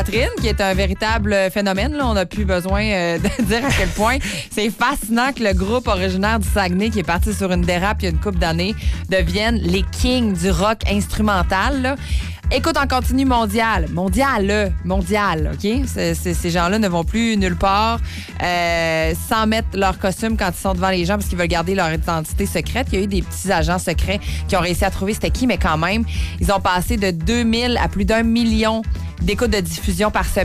Sainte-Catherine, qui est un véritable phénomène. Là. On n'a plus besoin de dire à quel point c'est fascinant que le groupe originaire du Saguenay, qui est parti sur une dérape il y a une couple d'années, devienne les kings du rock instrumental. Là. Écoute en continu mondial, OK? Ces gens-là ne vont plus nulle part sans mettre leur costume quand ils sont devant les gens parce qu'ils veulent garder leur identité secrète. Il y a eu des petits agents secrets qui ont réussi à trouver c'était qui, mais quand même, ils ont passé de 2000 à plus d'1 million d'écoutes de diffusion par semaine.